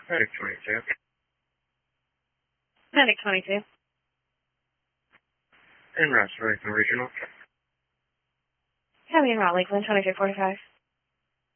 Medic 22. Medic 22. En route to Lakeland Regional. Copy en route, Lakeland 2345.